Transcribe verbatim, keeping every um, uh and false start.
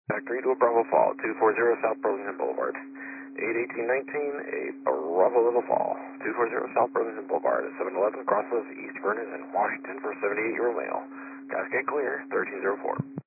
Factory to a Bravo Fall, two forty South Burlington Boulevard. eight eighteen nineteen, a Bravo Little Fall, two forty South Burlington Boulevard, seven eleven Crossless, East Vernon, and Washington for seventy-eight Euro Mail. Cascade clear, thirteen oh four.